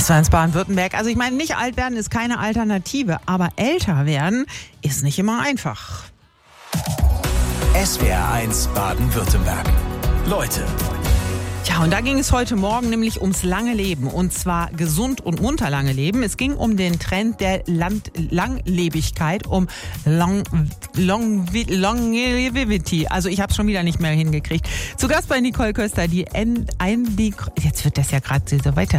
Das war in Baden-Württemberg. Also ich meine, nicht alt werden ist keine Alternative, aber älter werden ist nicht immer einfach. SWR1 Baden-Württemberg. Leute. Ja, und da ging es heute Morgen nämlich ums lange Leben. Und zwar gesund und munter lange Leben. Es ging um den Trend der Langlebigkeit, um Longevity. Also ich habe es schon wieder nicht mehr hingekriegt. Zu Gast bei Nicole Köster, die jetzt wird das ja gerade so weiter.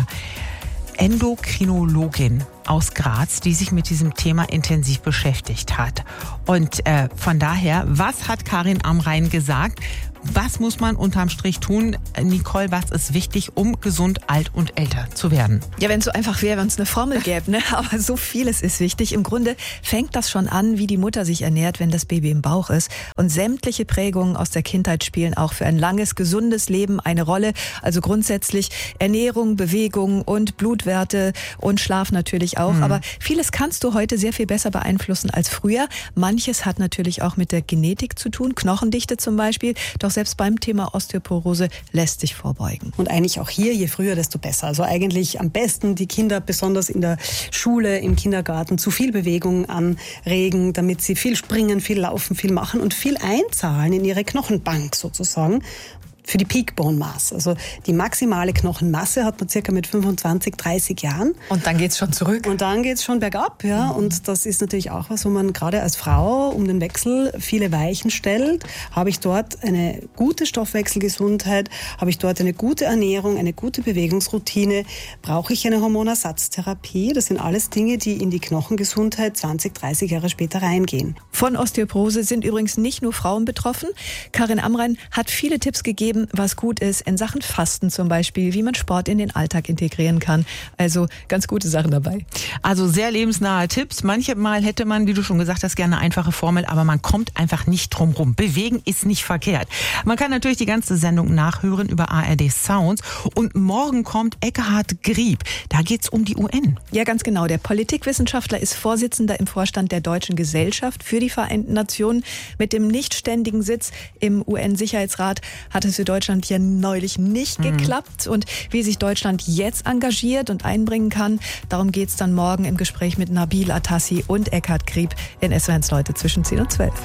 Endokrinologin aus Graz, die sich mit diesem Thema intensiv beschäftigt hat. Und von daher, was hat Karin Amrein gesagt? Was muss man unterm Strich tun? Nicole, was ist wichtig, um gesund, alt und älter zu werden? Ja, wenn es so einfach wäre, wenn es eine Formel gäbe, ne? Aber so vieles ist wichtig. Im Grunde fängt das schon an, wie die Mutter sich ernährt, wenn das Baby im Bauch ist. Und sämtliche Prägungen aus der Kindheit spielen auch für ein langes, gesundes Leben eine Rolle. Also grundsätzlich Ernährung, Bewegung und Blutwerte und Schlaf natürlich auch. Aber vieles kannst du heute sehr viel besser beeinflussen als früher. Manches hat natürlich auch mit der Genetik zu tun, Knochendichte zum Beispiel. Doch selbst beim Thema Osteoporose lässt sich vorbeugen. Und eigentlich auch hier, je früher, desto besser. Also eigentlich am besten die Kinder, besonders in der Schule, im Kindergarten, zu viel Bewegung anregen, damit sie viel springen, viel laufen, viel machen und viel einzahlen in ihre Knochenbank sozusagen. Für die Peak Bone Mass. Also die maximale Knochenmasse hat man circa mit 25, 30 Jahren. Und dann geht's schon zurück. Und dann geht's schon bergab, ja. Und das ist natürlich auch was, wo man gerade als Frau um den Wechsel viele Weichen stellt. Habe ich dort eine gute Stoffwechselgesundheit? Habe ich dort eine gute Ernährung, eine gute Bewegungsroutine? Brauche ich eine Hormonersatztherapie? Das sind alles Dinge, die in die Knochengesundheit 20, 30 Jahre später reingehen. Von Osteoporose sind übrigens nicht nur Frauen betroffen. Karin Amrein hat viele Tipps gegeben, was gut ist in Sachen Fasten zum Beispiel, wie man Sport in den Alltag integrieren kann. Also ganz gute Sachen dabei. Also sehr lebensnahe Tipps. Manchmal hätte man, wie du schon gesagt hast, gerne eine einfache Formel, aber man kommt einfach nicht drum rum. Bewegen ist nicht verkehrt. Man kann natürlich die ganze Sendung nachhören über ARD Sounds. Und morgen kommt Ekkehard Grieb. Da geht's um die UN. Ja, ganz genau. Der Politikwissenschaftler ist Vorsitzender im Vorstand der Deutschen Gesellschaft für die Vereinten Nationen. Mit dem nichtständigen Sitz im UN-Sicherheitsrat hat es für Deutschland ja neulich nicht geklappt. Und wie sich Deutschland jetzt engagiert und einbringen kann, darum geht's dann morgen im Gespräch mit Nabil Atassi und Ekkehard Grieb in SWR1 Leute zwischen 10 und 12.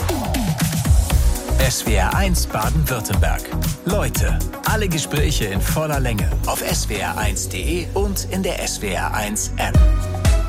SWR1 Baden-Württemberg. Leute, alle Gespräche in voller Länge auf swr1.de und in der SWR1 App.